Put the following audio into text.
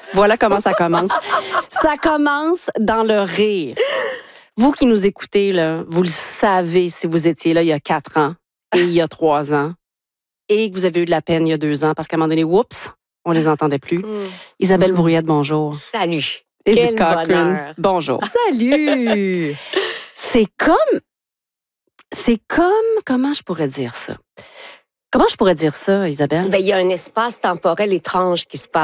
Voilà comment ça commence. Ça commence dans le rire. Vous qui nous écoutez, là, vous le savez si vous étiez là il y a 4 ans et il y a 3 ans et que vous avez eu de la peine il y a 2 ans parce qu'à un moment donné, oups, on les entendait plus. Isabelle Brouillette, bonjour. Salut. Edith Quel Cochrane, bonheur. bonjour. Salut. C'est comme, comment je pourrais dire ça? Comment je pourrais dire ça, Isabelle? Ben, il y a un espace temporel étrange qui se passe.